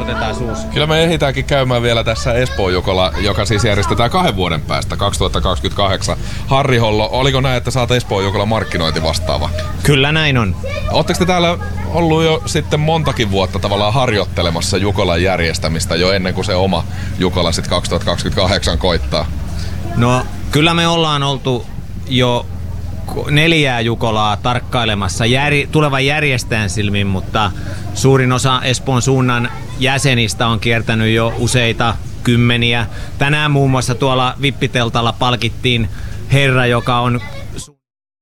otetaan suus. Kyllä me ehditäänkin käymään vielä tässä Espoon Jukola, joka siis järjestetään 2 vuoden päästä, 2028. Harri Hollo, oliko näin, että saat Espoon Jukola markkinointi vastaava? Kyllä näin on. Oletteko te täällä ollut jo sitten montakin vuotta tavallaan harjoittelemassa Jukolan järjestämistä jo ennen kuin se oma Jukola sitten 2028 koittaa? No kyllä me ollaan oltu jo 4 Jukolaa tarkkailemassa tulevan järjestäjän silmin, mutta suurin osa Espoon suunnan jäsenistä on kiertänyt jo useita kymmeniä. Tänään muun muassa tuolla Vippiteltalla palkittiin herra, joka on